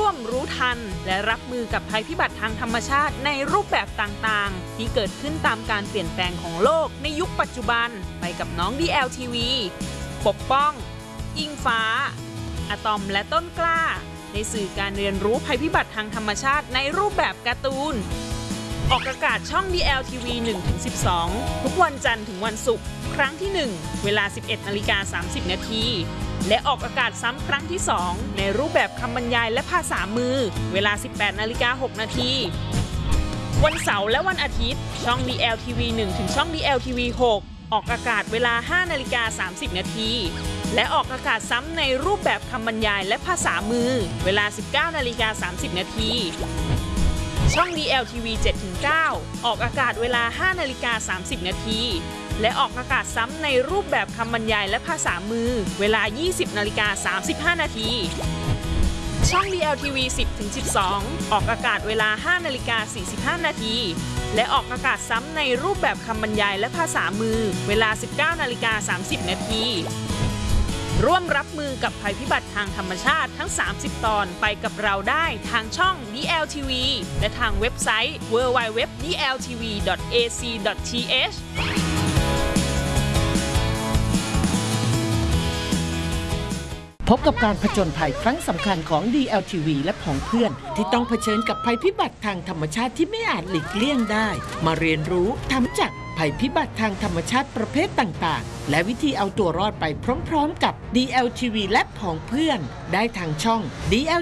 มรู้ทันและรับมือกับภัยพิบัติทางธรรมชาติในรูปแบบต่างๆที่เกิดขึ้นตามการเปลี่ยนแปลงของโลกในยุคปัจจุบันไปกับน้อง DLTV ปกป้องอิงฟ้าอะตอมและต้นกล้าในสื่อการเรียนรู้ภัยพิบัติทางธรรมชาติในรูปแบบการ์ตูนออกอากาศช่อง DLTV 1-12 ทุกวันจันทร์ถึงวันศุกร์ครั้งที่ 1 เวลา 11:30 นาทีและออกอากาศซ้ำครั้งที่ 2 ในรูปแบบคำบรรยายและภาษามือเวลา 18:06 นาทีวันเสาร์และวันอาทิตย์ช่อง DLTV 1 ถึงช่อง DLTV 6 ออกอากาศเวลา 5:30 นาทีและออกอากาศซ้ำในรูปแบบคำบรรยายและภาษามือเวลา 19:30 นาทีช่อง DLTV 7-9 ออกอากาศเวลา 5:30 นาทีและออกอากาศซ้ำในรูปแบบคำบรรยายและภาษามือเวลา 20:35 นาทีช่อง DLTV 10-12 ออกอากาศเวลา 5:45 นาทีและออกอากาศซ้ำในรูปแบบคำบรรยายและภาษามือเวลา 19:30 นาทีร่วมรับมือกับภัยพิบัติทางธรรมชาติทั้ง 30 ตอนไปกับเราได้ทางช่อง DLTV และทางเว็บไซต์ www.dltv.ac.th พบกับการผจญภัยครั้งสำคัญของ DLTV และผองเพื่อนที่ต้องเผชิญกับภัยพิบัติทางธรรมชาติที่ไม่อาจหลีกเลี่ยงได้มาเรียนรู้ทำจากภัยพิบัติทางธรรมชาติประเภทต่างๆและวิธีเอาตัวรอดไปพร้อมๆกับ DLTV และผองเพื่อนได้ทางช่อง DLTV